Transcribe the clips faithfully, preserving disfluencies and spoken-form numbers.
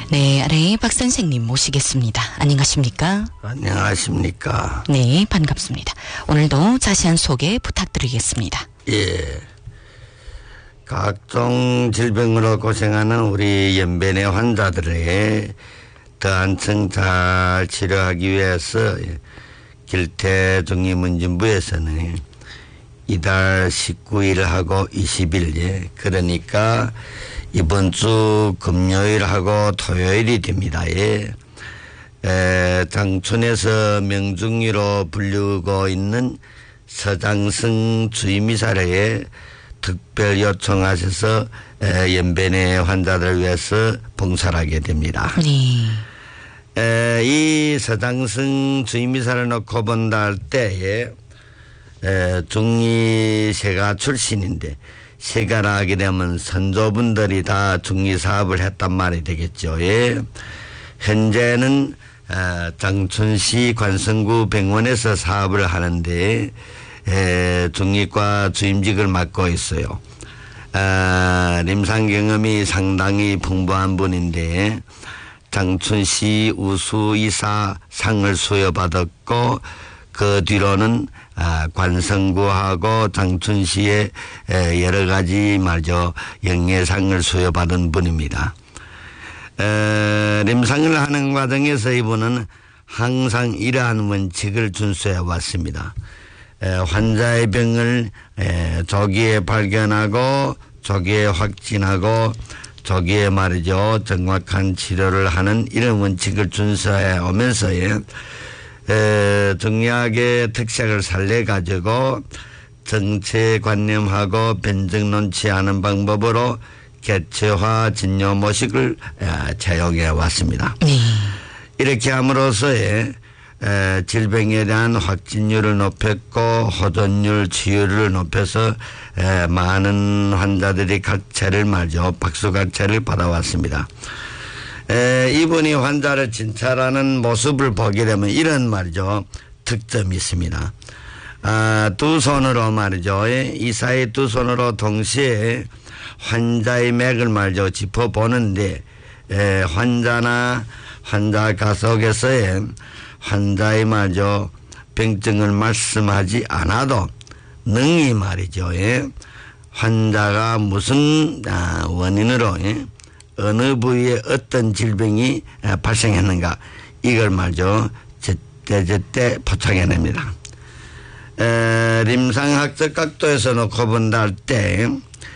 네, 아래 박 선생님 모시겠습니다. 안녕하십니까? 안녕하십니까? 네, 반갑습니다. 오늘도 자세한 소개 부탁드리겠습니다. 예. 각종 질병으로 고생하는 우리 연변의 환자들의 더 한층 잘 치료하기 위해서 길태 중의문진부에서는 이달 십구 일하고 이십 일, 예. 그러니까 이번 주 금요일하고 토요일이 됩니다. 예. 에, 장춘에서 명중리로 불리고 있는 서장승 주임이사회에 특별 요청하셔서 에, 연변의 환자들을 위해서 봉사를 하게 됩니다. 네. 에, 이 서장승 주임이사를 놓고 본다 할 때에 에, 중리세가 출신인데 세가를 하게 되면 선조분들이 다 중리사업을 했단 말이 되겠죠. 예. 현재는 어, 장춘시 관성구 병원에서 사업을 하는데 에, 중리과 주임직을 맡고 있어요. 어, 임상 경험이 상당히 풍부한 분인데 장춘시 우수이사 상을 수여받았고 그 뒤로는 아, 관성구하고 장춘시의 여러 가지 말이죠 영예상을 수여받은 분입니다. 에, 임상을 하는 과정에서 이분은 항상 이러한 원칙을 준수해 왔습니다. 에, 환자의 병을 에, 조기에 발견하고 조기에 확진하고 조기에 말이죠 정확한 치료를 하는 이런 원칙을 준수해 오면서 에, 정리학의 특색을 살려가지고 정체관념하고 변증 논치 않은 방법으로 개체화 진료 모식을 에, 채용해 왔습니다. 네. 이렇게 함으로써의 에, 질병에 대한 확진율을 높였고 호전율 치유를 높여서 에, 많은 환자들이 각체를 말죠 박수각체를 받아왔습니다. 에, 이분이 환자를 진찰하는 모습을 보게 되면 이런 말이죠 특점이 있습니다. 아, 두 손으로 말이죠 이 사이 두 손으로 동시에 환자의 맥을 말이죠 짚어보는데 에, 환자나 환자 가속에서의 환자의 말이죠 병증을 말씀하지 않아도 능히 말이죠 예, 환자가 무슨 아, 원인으로 예, 어느 부위에 어떤 질병이 발생했는가 이걸 말이죠 제때제때 포착해냅니다. 에, 임상학적 각도에서 놓고 본다 할 때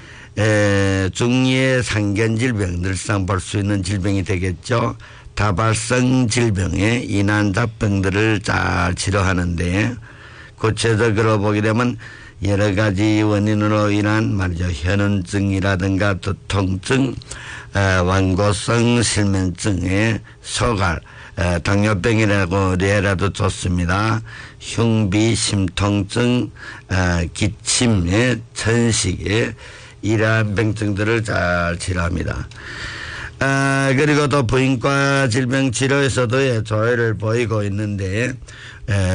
중리의 상견질병 늘상 볼 수 있는 질병이 되겠죠. 다발성 질병의 이난잡병들을 잘 치료하는데 구체적으로 보게 되면 여러 가지 원인으로 인한 말이죠 현원증이라든가 두통증 에, 완고성 실면증에 소갈 에, 당뇨병이라고 예라도 좋습니다. 흉비 심통증 에, 기침에 천식에 이러한 병증들을 잘 치료합니다. 아, 그리고 또 부인과 질병 치료에서도 조회를 보이고 있는데 에,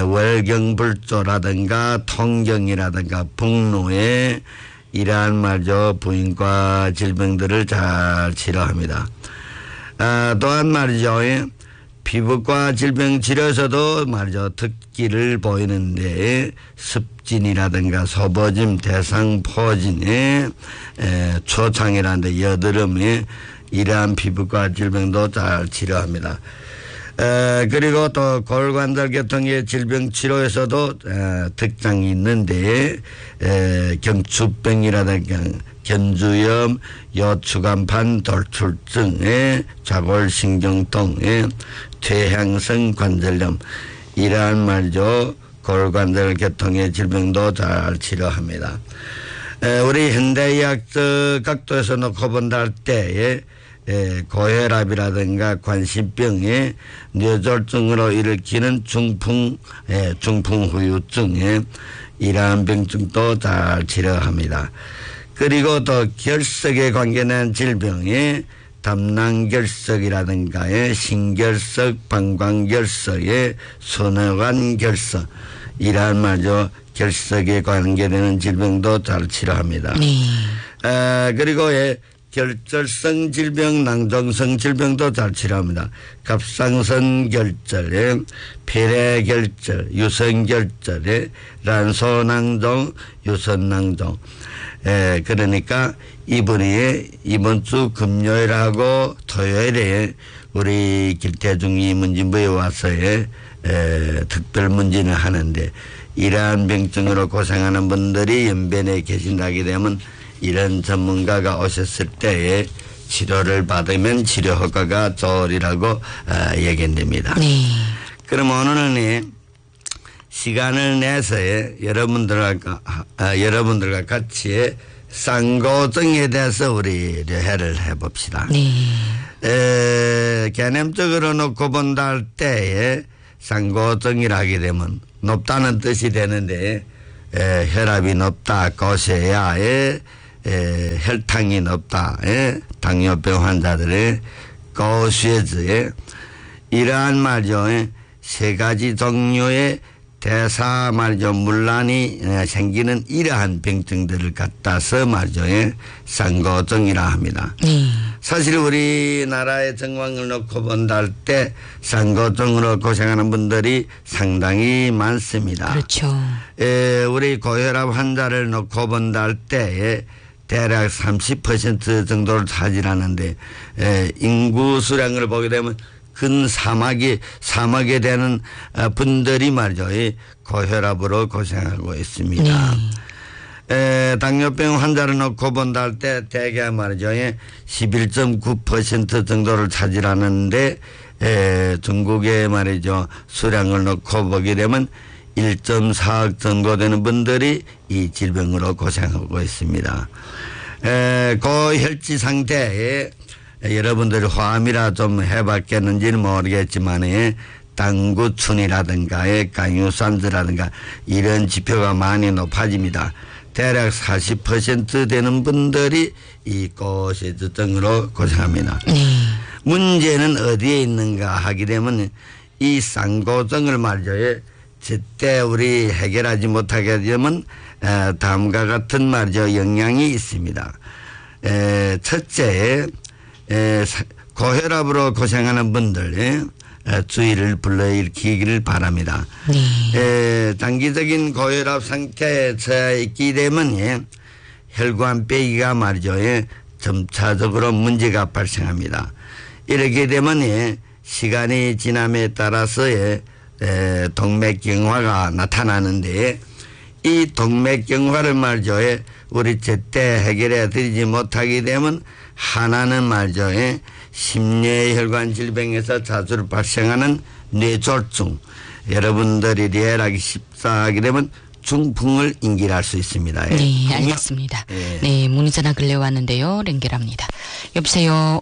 월경불조라든가 통경이라든가 북로에 이러한 말이죠 부인과 질병들을 잘 치료합니다. 아, 또한 말이죠 피부과 질병 치료에서도 말이죠 특기를 보이는데 습진이라든가 소보짐 대상포진에 에, 초창이라든가 여드름에 이러한 피부과 질병도 잘 치료합니다. 에, 그리고 또 골관절계통의 질병 치료에서도 에, 특장이 있는데 에, 경추병이라든가 견주염, 요추간판 돌출증에 좌골신경통에 퇴행성 관절염 이러한 말이죠 골관절계통의 질병도 잘 치료합니다. 에, 우리 현대의학적 각도에서 놓고 본다 할 때에 에, 고혈압이라든가 관심병에 뇌졸중으로 일으키는 중풍, 에, 중풍후유증에 이러한 병증도 잘 치료합니다. 그리고 또 결석에 관계된 질병에 담낭결석이라든가의 신결석, 방광결석의 손해관결석 이러한 말이죠 결석에 관계되는 질병도 잘 치료합니다. 네. 아, 그리고 예, 결절성 질병, 낭종성 질병도 잘 치료합니다. 갑상선 결절, 폐례 결절, 유선 결절, 란소낭종, 유선낭종. 에, 그러니까 이분이 이번 주 금요일하고 토요일에 우리 길태중이 문진부에 와서 에, 특별 문진을 하는데 이러한 병증으로 고생하는 분들이 연변에 계신다게 되면 이런 전문가가 오셨을 때에 치료를 받으면 치료 효과가 좋으리라고 어, 얘기됩니다. 네. 그럼 오늘은 시간을 내서 여러분들과 어, 여러분들과 같이 쌍고증에 대해서 우리 회를 해봅시다. 네. 에, 개념적으로 놓고 본다 할 때에 쌍고증이라 하게 되면 높다는 뜻이 되는데 에, 혈압이 높다, 고血压에 에, 혈당이 높다, 에, 당뇨병 환자들의 고血脂에 이러한 말이죠. 에, 세 가지 종류의 대사 말이죠. 문란이 생기는 이러한 병증들을 갖다서 말이죠. 쌍고증이라 합니다. 네. 사실 우리나라의 정황을 놓고 본다 할 때 쌍고증으로 고생하는 분들이 상당히 많습니다. 그렇죠. 에, 우리 고혈압 환자를 놓고 본다 할 때 대략 삼십 퍼센트 정도를 차지하는데 에, 인구 수량을 보게 되면 근 사막이, 사막에 되는 분들이 말이죠. 이 고혈압으로 고생하고 있습니다. 네. 에, 당뇨병 환자를 놓고 본다 할 때 대개 말이죠. 십일 점 구 퍼센트 정도를 차지하는데, 에, 중국의 말이죠. 수량을 놓고 보게 되면 일 점 사억 정도 되는 분들이 이 질병으로 고생하고 있습니다. 에, 고혈脂 상태에 여러분들이 화암이라 좀 해봤겠는지는 모르겠지만胆固醇이라든가 강유산소라든가 이런 지표가 많이 높아집니다. 대략 사십 퍼센트 되는 분들이 이 고혈증으로 고생합니다. 네. 문제는 어디에 있는가 하게 되면 이 쌍고증을 말이죠. 제때 우리 해결하지 못하게 되면 다음과 같은 말이죠. 영향이 있습니다. 첫째, 에, 고혈압으로 고생하는 분들 에, 주의를 불러일으키기를 바랍니다. 네. 에, 단기적인 고혈압 상태에 처해 있게 되면 예, 혈관 빼기가 말이죠. 예, 점차적으로 문제가 발생합니다. 이렇게 되면 예, 시간이 지남에 따라서 예, 에, 동맥경화가 나타나는데 이 동맥경화를 말이죠. 예, 우리 제때 해결해 드리지 못하게 되면 하나는 말이죠. 예, 심뇌혈관 질병에서 자주 발생하는 뇌졸중. 여러분들이 리얼하기 십사하게 되면 중풍을 인기할 수 있습니다. 예. 네, 알겠습니다. 예. 네, 문의 전화 근래 왔는데요. 연결합니다. 여보세요.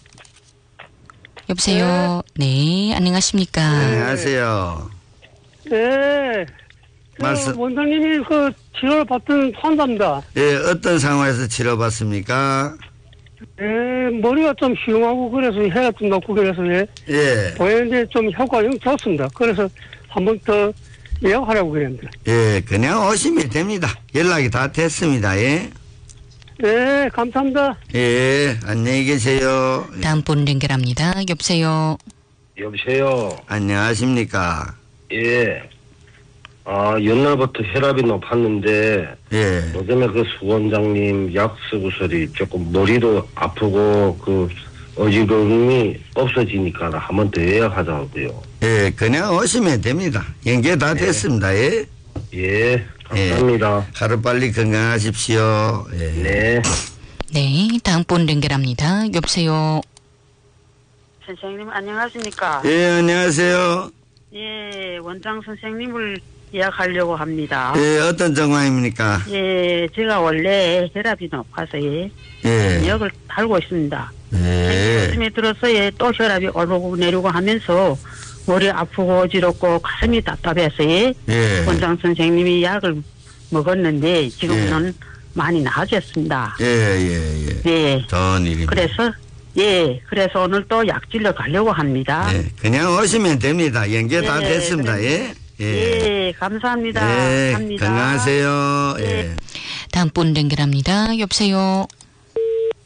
여보세요. 네, 네 안녕하십니까. 네, 안녕하세요. 네. 말씀. 원장님이 그 치료를 받던 환자입니다. 예, 어떤 상황에서 치료받습니까? 예, 머리가 좀 휘용하고 그래서 혈압 좀 높고 그래서 예. 예. 보였는데 좀 효과가 좋습니다. 그래서 한 번 더 예약하라고 그랬는데. 예, 그냥 오시면 됩니다. 연락이 다 됐습니다. 예. 네, 감사합니다. 예, 안녕히 계세요. 다음 분 연결합니다. 여보세요. 여보세요. 안녕하십니까. 예. 아, 옛날부터 혈압이 높았는데, 예. 요즘에 그 수원장님 약 쓰고서리 조금 머리도 아프고, 그, 어지러움이 없어지니까 한 번 더 예약하자고요. 예, 그냥 오시면 됩니다. 연계 다 예. 됐습니다. 예. 예, 감사합니다. 예, 하루빨리 건강하십시오. 예. 네. 네, 다음 분 연결합니다. 여보세요. 선생님, 안녕하십니까? 예, 안녕하세요. 예, 원장 선생님을 예약하려고 합니다. 예, 어떤 정황입니까? 예, 제가 원래 혈압이 높아서 예, 예. 약을 달고 있습니다. 예. 요즘에 들어서 예, 또 혈압이 오르고 내리고 하면서 머리 아프고 어지럽고 가슴이 답답해서 예, 예. 원장 선생님이 약을 먹었는데 지금은 예. 많이 나아졌습니다. 예, 예, 예. 네. 좋은 일입니다. 그래서 예, 그래서 오늘 또 약질러 가려고 합니다. 예, 그냥 오시면 됩니다. 연계 다 예, 됐습니다. 그래. 예. 예. 예, 감사합니다. 예, 갑니다. 건강하세요. 예. 예. 다음 분 연결합니다. 여보세요.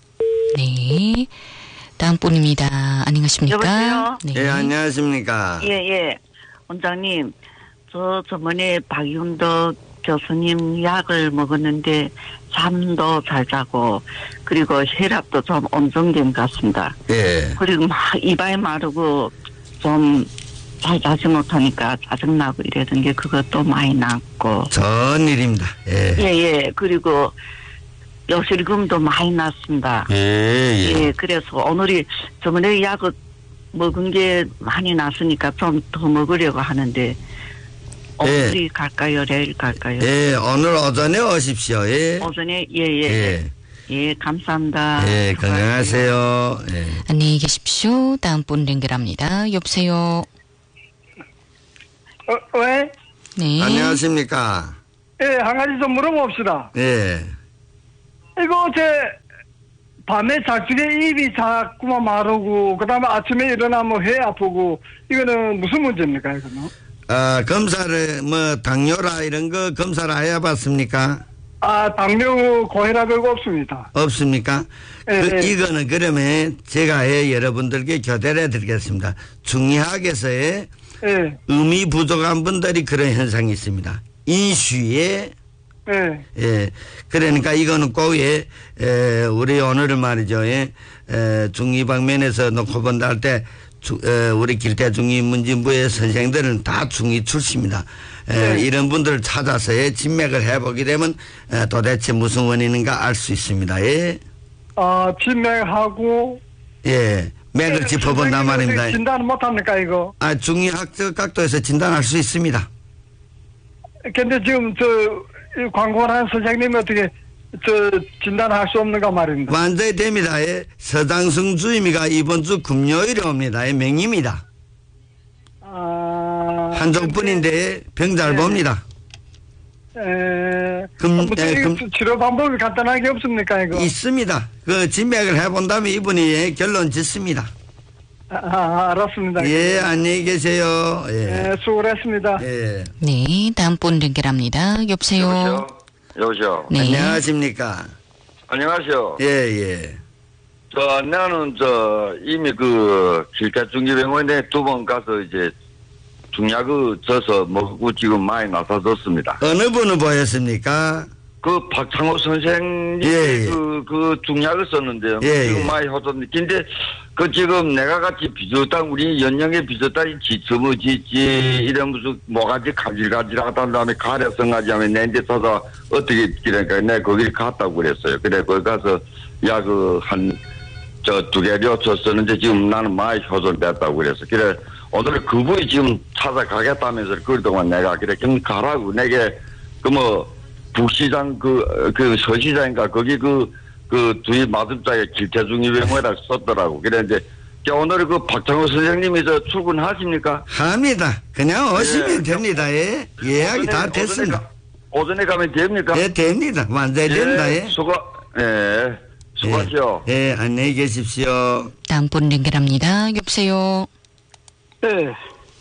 네. 다음 분입니다. 안녕하십니까? 여보세요? 네. 예, 안녕하십니까? 예, 예. 원장님, 저 저번에 박윤덕 교수님 약을 먹었는데 잠도 잘 자고 그리고 혈압도 좀 안정된 것 같습니다. 예. 그리고 막 이발 마르고 좀 잘 자지 못하니까 짜증나고 이러던 게 그것도 많이 났고. 전일입니다. 예. 예, 예. 그리고 요실금도 많이 났습니다. 예, 예. 예, 그래서 오늘이 저번에 약을 먹은 게 많이 났으니까 좀 더 먹으려고 하는데 오늘이 예. 갈까요? 내일 갈까요? 예, 오늘 오전에 오십시오. 예. 오전에 예예. 예, 예. 예, 감사합니다. 예, 건강하세요. 예. 안녕히 계십시오. 다음 분 연결합니다. 여보세요. 어, 왜? 네. 안녕하십니까? 예, 한 가지 좀 물어봅시다. 예. 이거 제 밤에 잘 적에 입이 자꾸만 마르고 그다음에 아침에 일어나면 회 아프고 이거는 무슨 문제입니까 이거는? 아, 검사를 뭐 당뇨라 이런 거 검사를 해봤습니까? 아, 당뇨 고혈압 이거 없습니다. 없습니까? 예, 그, 예. 이거는 그러면 제가 해 여러분들께 교대를 해드리겠습니다. 중의학에서의 예, 음이 부족한 분들이 그런 현상이 있습니다. 인슈에 예, 예, 그러니까 이거는 꼭 예, 에, 우리 오늘은 말이죠. 예, 에, 중위 방면에서 놓고 본다 할 때 우리 길태 중위 문진부의 선생들은 다 중위 출시입니다. 에, 네. 이런 분들을 찾아서 예, 진맥을 해보게 되면 에, 도대체 무슨 원인인가 알 수 있습니다. 예, 아, 진맥하고 예, 맥을 짚어본단 말입니다. 진단 못합니까 이거? 아, 중위학적 각도에서 진단할 수 있습니다. 근데 지금 저 광고를 한 선생님이 어떻게 저 진단할 수 없는가 말입니다. 완전히 됩니다. 예. 서장승 주임이가 이번 주 금요일에 옵니다. 예, 맹입니다. 아, 한정뿐인데 병 잘 네. 봅니다. 에, 금, 무슨 에, 이거 금- 치료 방법이 간단하게 없습니까 이거? 있습니다. 그 진맥을 해본다면 이분이 예, 결론 짓습니다. 아, 아, 알았습니다. 예, 안녕히 계세요. 예. 예, 수고했습니다. 예. 네. 다음 분 연결합니다. 여보세요. 여보세요? 여보세요? 네. 안녕하십니까. 안녕하세요. 예, 예. 저, 나는 저, 이미 그, 길가중기병원에 두 번 가서 이제, 중약을 져서 먹고 지금 많이 나서졌습니다. 어느 분을 보였습니까? 그 박창호 선생님이 예, 예. 그, 그 중약을 썼는데요. 예, 지금 예. 많이 허졌는데. 근데 그 지금 내가 같이 비슷한, 우리 연령에 비슷한 지처무지지, 이런 무슨 뭐가지 가질가질하다 다음에 가려성하지 하면 내한테 찾아 어떻게, 그러니까 내가 거기 갔다고 그랬어요. 그래, 거기 가서 약을 한, 저 두 개를 줬었는데 지금 나는 많이 효전됐다고 그랬어. 그래, 오늘 그분이 지금 찾아가겠다면서 그동안 내가 그래, 그럼 가라고. 내게 그 뭐, 북시장 그, 그 서시장인가 거기 그, 그 뒤 맞은짝에 길태중이병원이라 썼더라고. 그랬는데, 오늘 그 박창호 선생님이 저 출근하십니까? 합니다. 그냥 오시면 예. 됩니다. 예. 예약이 오전에- 다 됐습니다. 오전에, 가, 오전에 가면 됩니까? 예, 됩니다. 완전히 됩니다. 예. 수고, 예. 수고하시오. 예, 예, 안녕히 계십시오. 다음 분 연결합니다. 여보세요. 네,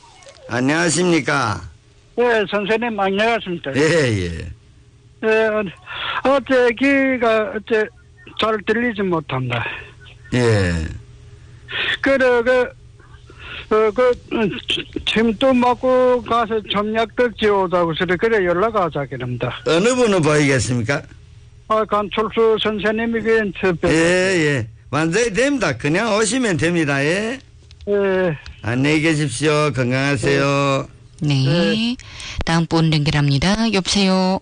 안녕하십니까. 네, 선생님 안녕하십니까. 예, 예. 네, 어제 귀가 어째 잘 들리지 못한다. 예. 그래, 그, 그, 그, 침도 먹고 가서 점약도 지어오자고 그래, 그래 연락하자, 그럽니다. 어느 분을 보이겠습니까? 아, 간철수 선생님이 그, 예, 예. 완전히 됩니다. 그냥 오시면 됩니다. 예. 예, 안녕히 계십시오. 건강하세요. 네. 네. 다음 분 연결합니다. 여보세요.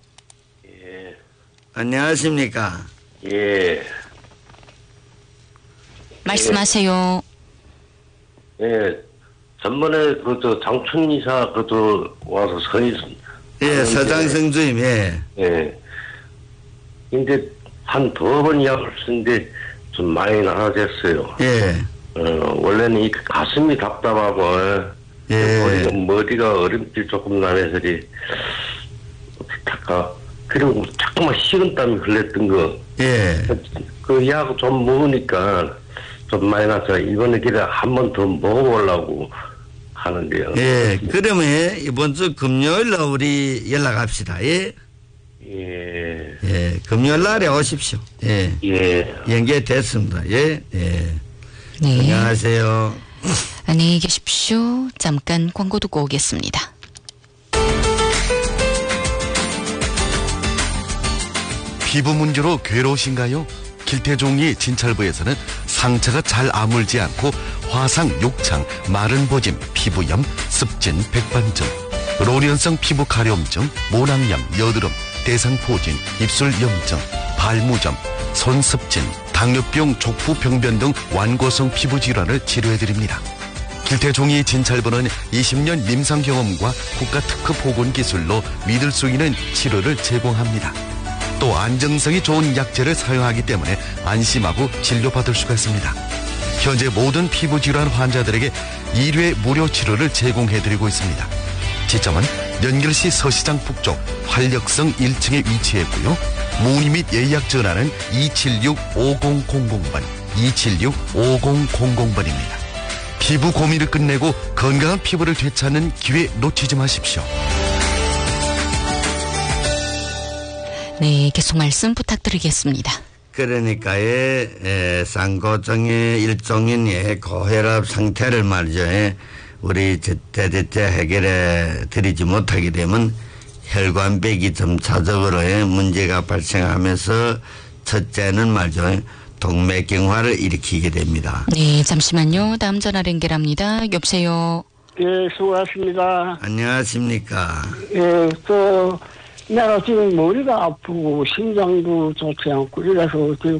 안녕하십니까. 예. 말씀하세요. 예, 전번에 그저 장춘 이사 그저 와서 서희 예, 서장성 주임, 예. 예. 근데 한 두 번 약을 쓰는데 좀 많이 나아졌어요. 예. 어, 원래는 이 가슴이 답답하고 예. 머리가, 머리가 얼음질 조금 나면서리 어떡할까. 그리고 자꾸만 식은땀이 흘렸던 거. 예. 그 약 좀 먹으니까 좀 많이 나서 이번에 길에 한 번 더 먹어보려고 하는데요. 예. 그러면 이번 주 금요일 날 우리 연락합시다. 예. 예. 예. 예, 금요일 날에 오십시오. 예. 예. 연계됐습니다. 예, 예. 네. 안녕하세요. 안녕히 계십시오. 잠깐 광고 듣고 오겠습니다. 피부 문제로 괴로우신가요? 길태종이 진찰부에서는 상처가 잘 아물지 않고 화상, 욕창, 마른 보짐, 피부염, 습진, 백반증, 로련성 피부 가려움증, 모낭염, 여드름, 대상포진, 입술 염증, 발무점, 손습진, 당뇨병, 족푸병변 등 완고성 피부 질환을 치료해드립니다. 길태종이 진찰부는 이십 년 임상 경험과 국가 특급 보건 기술로 믿을 수 있는 치료를 제공합니다. 또 안정성이 좋은 약재를 사용하기 때문에 안심하고 진료받을 수가 있습니다. 현재 모든 피부 질환 환자들에게 일 회 무료 치료를 제공해드리고 있습니다. 지점은 연결시 서시장 북쪽 활력성 일 층에 위치했고요. 문의 및 예약 전화는 이칠육 오공공공 번, 이칠육 오공공공 번입니다. 피부 고민을 끝내고 건강한 피부를 되찾는 기회 놓치지 마십시오. 네, 계속 말씀 부탁드리겠습니다. 그러니까 예, 쌍고증의 일종인 예, 고혈압 상태를 말이죠. 예, 우리 제때제때 해결해 드리지 못하게 되면 혈관벽이 점차적으로 예, 문제가 발생하면서 첫째는 말이죠. 동맥경화를 일으키게 됩니다. 네, 잠시만요. 다음 전화 연결합니다. 여보세요. 예, 수고하십니다. 안녕하십니까. 예, 저 내가 지금 머리가 아프고 심장도 좋지 않고 이래서 지금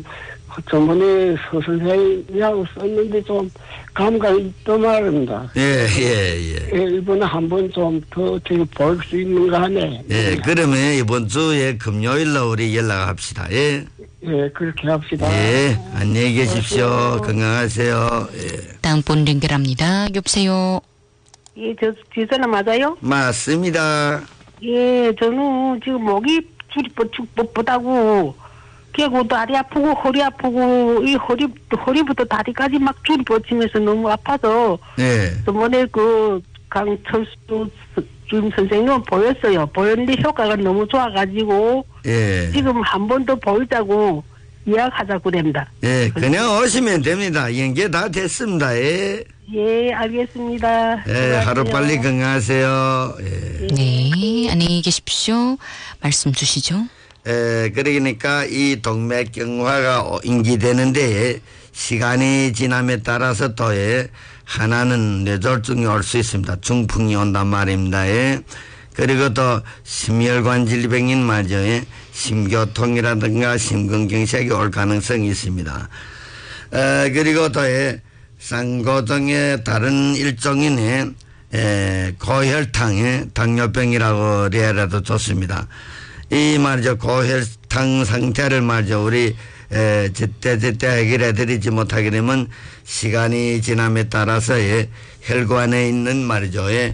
저번에 서선생님하고 썼는데 좀 감각이 있단 말입니다. 예, 예, 예. 예, 이번에 한번 좀 더 어떻게 볼 수 있는가 하네. 예, 그러면 이번 주에 금요일로 우리 연락합시다. 예. 예, 그렇게 합시다. 예, 안녕히 계십시오. 건강하세요. 예. 다음 분 연결합니다. 여보세요. 예, 저, 제 전화 맞아요? 맞습니다. 예, 저는 지금 목이 줄이 뻗쭉 뻗다고, 그리고 다리 아프고 허리 아프고, 이 허리, 허리부터 다리까지 막 줄이 뻗치면서 너무 아파서, 예. 저번에 그 강철수 주임 선생님 보였어요. 보였는데 효과가 너무 좋아가지고, 예. 지금 한 번 더 보이자고 예약하자고 그럽니다. 예, 그냥 오시면 됩니다. 연계 다 됐습니다. 예. 예, 알겠습니다. 예, 하루빨리 건강하세요. 예. 네, 안녕히 계십시오. 말씀 주시죠. 에, 그러니까 이 동맥경화가 인기되는데 시간이 지남에 따라서 또 예, 하나는 뇌졸중이 올 수 있습니다. 중풍이 온단 말입니다. 예. 그리고 또 심혈관 질병인 말이죠. 예. 심교통이라든가 심근경색이 올 가능성이 있습니다. 에, 그리고 또 예, 쌍고등의 다른 일종인 예, 에, 고혈당의 당뇨병이라고 해라도 좋습니다. 이 말이죠. 고혈당 상태를 말이죠. 우리 에, 제때제때 해결해 드리지 못하게 되면 시간이 지남에 따라서 예, 혈관에 있는 말이죠. 예,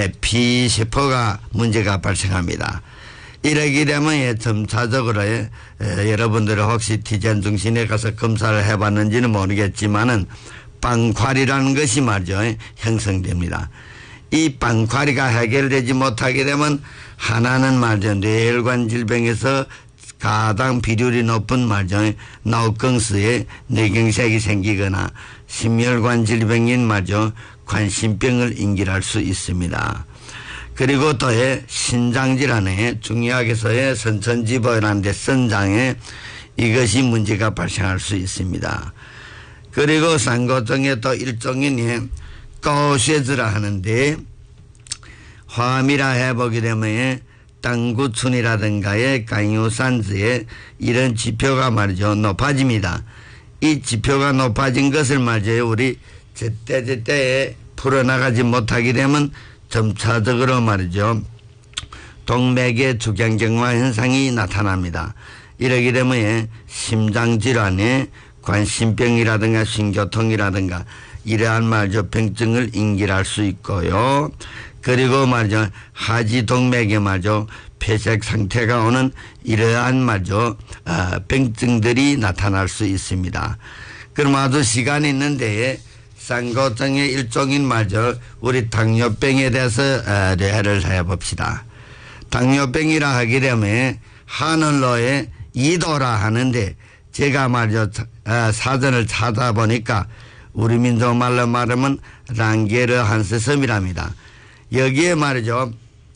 내피세포가 문제가 발생합니다. 이러게 되면 예, 점차적으로 예, 에, 여러분들이 혹시 티젠 중심에 가서 검사를 해봤는지는 모르겠지만은 빵塊이라는 것이 말이죠. 예, 형성됩니다. 이 빵塊이가 해결되지 못하게 되면 하나는 말이죠. 뇌혈관 질병에서 가장 비율이 높은 말이죠. 나우kon스에 뇌경색이 생기거나 심혈관 질병인 말이죠. 관심병을 인길할 수 있습니다. 그리고 또 신장질환에 중요하게서의 선천지보라는 데 선장에 이것이 문제가 발생할 수 있습니다. 그리고 쌍고등의 또 일종인 고쉐즈라 하는데 화미라 해보게 되면 땅구춘이라든가의 강유산즈의 이런 지표가 말이죠. 높아집니다. 이 지표가 높아진 것을 말이죠. 우리 제때제때에 풀어나가지 못하게 되면 점차적으로 말이죠. 동맥의 주경경화 현상이 나타납니다. 이러게 되면 심장질환에 관심병이라든가 신교통이라든가 이러한 말이죠. 병증을 인길할 수 있고요. 그리고 말이죠. 하지동맥에 말이죠. 폐색 상태가 오는 이러한 말이죠. 어, 병증들이 나타날 수 있습니다. 그럼 아주 시간이 있는데 쌍고증의 일종인 말이죠. 우리 당뇨병에 대해서 어, 대화를 해봅시다. 당뇨병이라 하게 되면 하늘로의 이도라 하는데 제가 말이죠 사전을 찾아보니까 우리 민족 말로 말하면 랑게르 한스섬이랍니다. 여기에 말이죠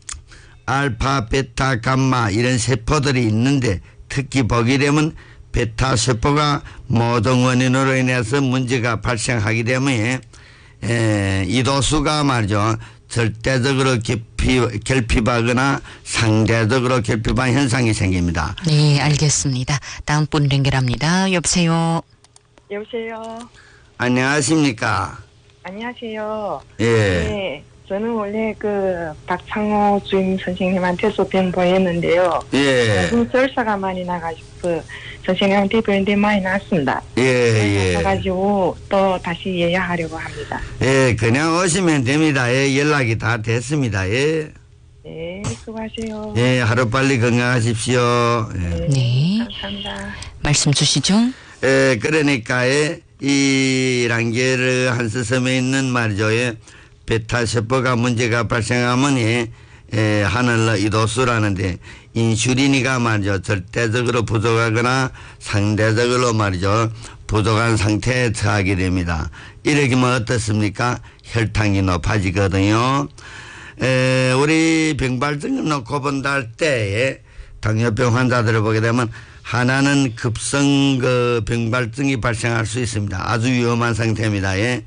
알파, 베타, 감마 이런 세포들이 있는데 특히 보게 되면 베타 세포가 모든 원인으로 인해서 문제가 발생하기 때문에 에, 이 도수가 말이죠 절대적으로 결핍, 결핍하거나 상대적으로 결핍한 현상이 생깁니다. 네, 알겠습니다. 다음 분 연결합니다. 여보세요. 여보세요. 안녕하십니까. 안녕하세요. 예. 네, 저는 원래 그 박창호 주임 선생님한테서 병보했는데요. 예. 요즘 설사가 많이 나가지고 그 선생님한테 병인데 많이 났습니다. 예, 예. 나가지고 또 다시 예약하려고 합니다. 예, 그냥 오시면 됩니다. 예, 연락이 다 됐습니다. 예. 네, 수고하세요. 예, 하루빨리 건강하십시오. 예. 네, 네. 감사합니다. 말씀 주시죠. 예, 그러니까 예, 이 랑게르 한스섬에 있는 말이죠. 예, 베타 세포가 문제가 발생하면 예, 예, 하늘로 이도수라는데 인슐린이가 말이죠 절대적으로 부족하거나 상대적으로 말이죠 부족한 상태에 처하게 됩니다. 이렇게 하면 어떻습니까? 혈당이 높아지거든요. 에, 우리 병발증을 놓고 본다 할 때에 당뇨병 환자들을 보게 되면 하나는 급성 그 병발증이 발생할 수 있습니다. 아주 위험한 상태입니다. 예.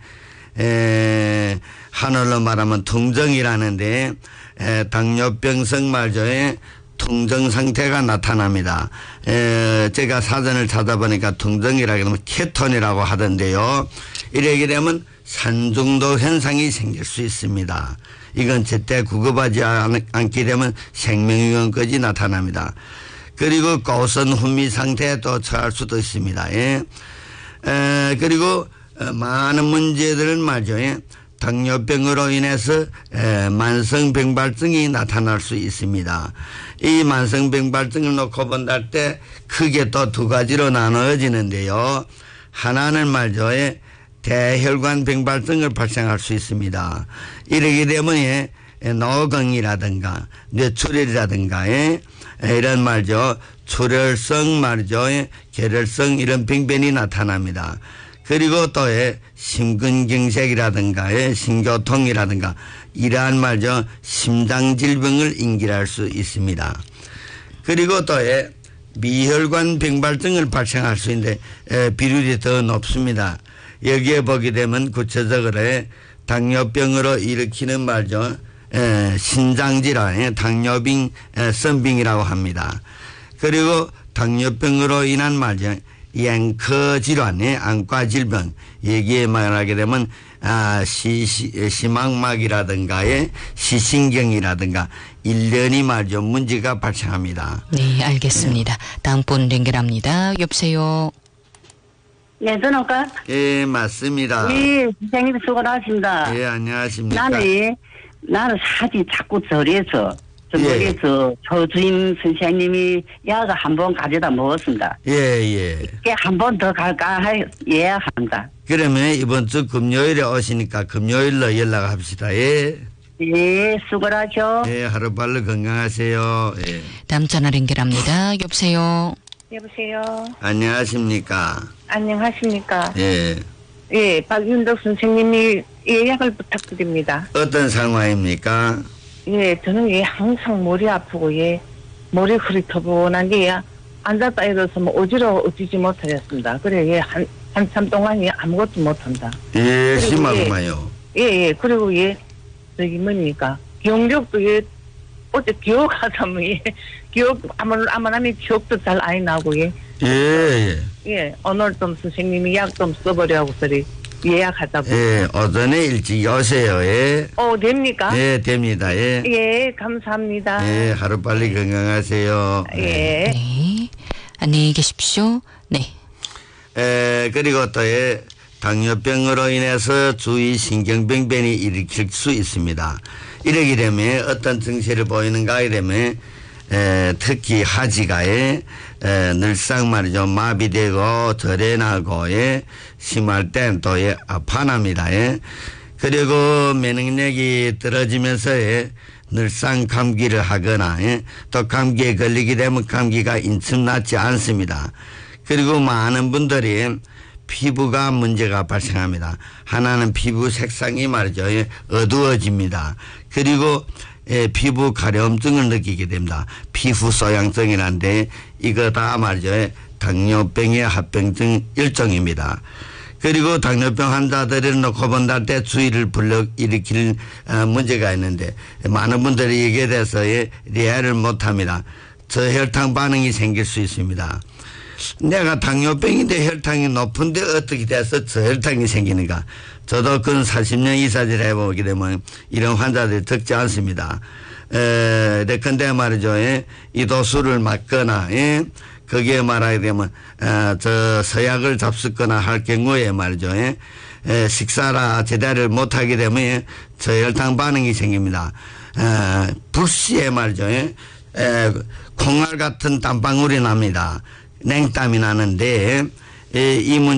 에, 하늘로 말하면 통정이라는데 에, 당뇨병성 말조에 통정 상태가 나타납니다. 에, 제가 사전을 찾아보니까 통정이라고 하면 케톤이라고 하던데요. 이렇게 되면 산중독 현상이 생길 수 있습니다. 이건 제때 구급하지 않게 되면 생명위험까지 나타납니다. 그리고 고선 훈미 상태에 또 처할 수도 있습니다. 예. 에, 그리고 많은 문제들은 말이죠. 예. 당뇨병으로 인해서 에, 만성병발증이 나타날 수 있습니다. 이 만성병발증을 놓고 본다 할 때 크게 또 두 가지로 나누어지는데요. 하나는 말이죠. 예. 대혈관 병발증을 발생할 수 있습니다. 이러게 되면 예, 노경이라든가 뇌출혈이라든가 예, 이런 말이죠. 출혈성 말이죠. 예, 결혈성 이런 병변이 나타납니다. 그리고 또 예, 심근경색이라든가 예, 심교통이라든가 이러한 말이죠. 심장질병을 인길할 수 있습니다. 그리고 또 예, 미혈관 병발증을 발생할 수 있는데 예, 비율이 더 높습니다. 여기에 보게 되면 구체적으로 당뇨병으로 일으키는 말이죠. 에, 신장질환, 당뇨병, 에, 선빙이라고 합니다. 그리고 당뇨병으로 인한 말이죠. 앵커 질환, 안과 질병. 여기에 말하게 되면 아, 시, 시, 시망막이라든가 시신경이라든가 일련이 말이죠. 문제가 발생합니다. 네, 알겠습니다. 네. 다음 분 연결합니다. 여보세요. 네, 전화가? 예, 맞습니다. 예, 선생님 수고하십니다. 예, 안녕하십니까. 나는, 나는 사지 자꾸 절에서, 저 예. 머리에서 조주임 선생님이 약을 한 번 가져다 먹었습니다. 예, 예. 한 번 더 갈까 하 예약합니다. 그러면 이번 주 금요일에 오시니까 금요일로 연락합시다. 예. 예, 수고하죠. 예, 하루빨리 건강하세요. 예. 다음 전화 연결합니다. 여보세요. 여보세요. 안녕하십니까. 안녕하십니까. 예. 예, 박윤덕 선생님이 예약을 부탁드립니다. 어떤 상황입니까? 예, 저는 예, 항상 머리 아프고, 예, 머리 흐릿터분한 게, 예, 앉았다 일어서 뭐 어지러워 어찌지 못하겠습니다. 그래, 예, 한, 한참 동안 예, 아무것도 못한다. 예, 심하구만요. 예, 예, 그리고 예, 저기 뭡니까. 기억력도 예, 어제 기억하자면 예, 기억, 아무, 아무나면 기억도 잘 안 나고, 예. 예, 예. 예, 오늘 좀 선생님이 약 좀 써보려고 소리 예약하자고. 예, 오전에 일찍 오세요, 예. 어, 됩니까? 예, 됩니다, 예. 예, 감사합니다. 예, 하루빨리 건강하세요. 예. 네. 안녕히 계십시오. 네. 에, 그리고 또, 예, 당뇨병으로 인해서 주위 신경병변이 일으킬 수 있습니다. 이러게 되면 어떤 증세를 보이는가 하게 되면 에, 특히 하지가에 에, 늘상 말이죠. 마비되고 절해나고 예, 심할 땐 또 예, 아파납니다. 예. 그리고 면역력이 떨어지면서 예, 늘상 감기를 하거나 예? 또 감기에 걸리게 되면 감기가 인층 낫지 않습니다. 그리고 많은 분들이 피부가 문제가 발생합니다. 하나는 피부 색상이 말이죠. 예? 어두워집니다. 그리고 예, 피부 가려움증을 느끼게 됩니다. 피부 소양증이란데 이거 다 말이죠. 예? 당뇨병의 합병증 일종입니다. 그리고 당뇨병 환자들을 놓고 본다 때 주의를 불러일으킬 문제가 있는데 많은 분들이 여기에 대해서 이해를 못합니다. 저혈당 반응이 생길 수 있습니다. 내가 당뇨병인데 혈당이 높은데 어떻게 돼서 저혈당이 생기는가. 저도 근 사십 년 이사질 해보게 되면 이런 환자들이 적지 않습니다. 에, 근데 말이죠. 이 도수를 맞거나 예? 거기에 말하게 되면 어, 저 서약을 잡수거나 할 경우에 말이죠. 예? 에, 식사라 제대로 못하게 되면 예? 저혈당 반응이 생깁니다. 어, 불시에 말이죠. 예? 에, 콩알 같은 땀방울이 납니다. 냉땀이 나는데 에, 이 문